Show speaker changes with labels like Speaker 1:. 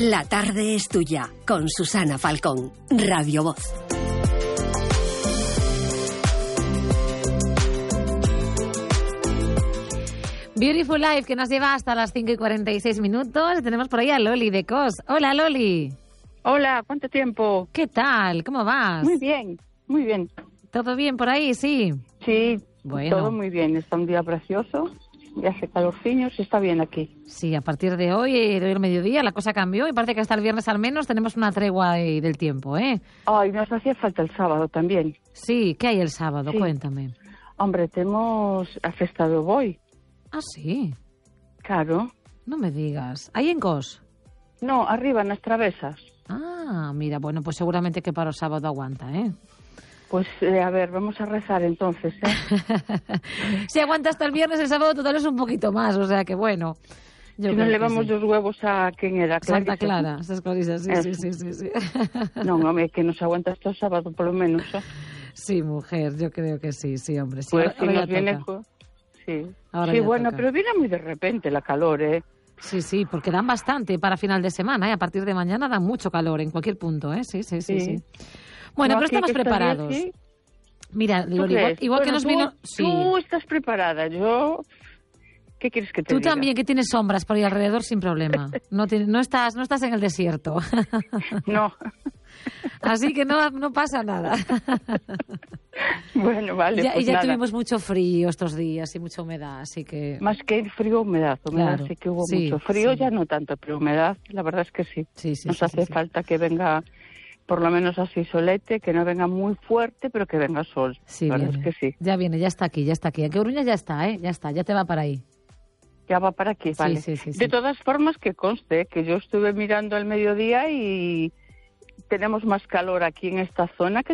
Speaker 1: La tarde es tuya, con Susana Falcón, Radio Voz.
Speaker 2: Beautiful Life, que nos lleva hasta las 5:46 minutos. Tenemos por ahí a Loli de COS. Hola, Loli.
Speaker 3: Hola, ¿cuánto tiempo?
Speaker 2: ¿Qué tal? ¿Cómo vas?
Speaker 3: Muy bien, muy bien.
Speaker 2: ¿Todo bien por ahí? Sí.
Speaker 3: Sí,
Speaker 2: bueno.
Speaker 3: Todo muy bien. Está un día precioso, ya hace calorciño, se está bien aquí.
Speaker 2: Sí, a partir de hoy al mediodía, la cosa cambió y parece que hasta el viernes al menos tenemos una tregua del tiempo, ¿eh?
Speaker 3: Ay, nos hacía falta el sábado también.
Speaker 2: Sí, ¿qué hay el sábado?
Speaker 3: Sí.
Speaker 2: Cuéntame.
Speaker 3: Hombre, tenemos a festa do Boi.
Speaker 2: Ah, sí.
Speaker 3: Claro.
Speaker 2: No me digas. ¿Hay en COS?
Speaker 3: No, arriba, en las travesas.
Speaker 2: Ah, mira, bueno, pues seguramente que para el sábado aguanta, ¿eh?
Speaker 3: Pues, a ver, vamos a rezar entonces, ¿eh?
Speaker 2: Si aguanta hasta el viernes, el sábado total es un poquito más, o sea que bueno.
Speaker 3: Si nos levamos los huevos a quién era,
Speaker 2: Santa Clara, esas cosas, sí.
Speaker 3: No, hombre, que nos aguanta hasta el sábado por lo menos, ¿eh?
Speaker 2: Sí, mujer, yo creo que sí, hombre. Sí,
Speaker 3: pues
Speaker 2: ahora
Speaker 3: si nos viene... Sí, sí, bueno,
Speaker 2: toca.
Speaker 3: pero viene muy de repente la calor, ¿eh?
Speaker 2: Sí, porque dan bastante para final de semana, ¿eh? A partir de mañana dan mucho calor en cualquier punto, ¿eh? Sí. Bueno,
Speaker 3: no,
Speaker 2: pero estamos preparados.
Speaker 3: Días, ¿sí?
Speaker 2: Mira, Loli, igual que nos vino...
Speaker 3: Tú estás preparada, yo... ¿Qué quieres que te diga?
Speaker 2: Tú también, que tienes sombras por ahí alrededor sin problema. No estás en el desierto.
Speaker 3: No.
Speaker 2: Así que no pasa nada.
Speaker 3: Bueno, vale,
Speaker 2: ya,
Speaker 3: pues
Speaker 2: y ya
Speaker 3: nada.
Speaker 2: tuvimos mucho frío estos días y mucha humedad, así que...
Speaker 3: Más que frío, humedad.
Speaker 2: Claro,
Speaker 3: sí que hubo mucho frío, ya no tanto, pero humedad, la verdad es que sí. Nos hace falta que venga, por lo menos así solete, que no venga muy fuerte, pero que venga sol.
Speaker 2: Sí,
Speaker 3: la verdad
Speaker 2: viene.
Speaker 3: es que sí.
Speaker 2: Ya viene, ya está aquí. En Coruña ya está, ¿eh? Ya te va para ahí.
Speaker 3: Ya va para aquí, vale.
Speaker 2: Sí.
Speaker 3: De todas formas, que conste que yo estuve mirando al mediodía y tenemos más calor aquí en esta zona que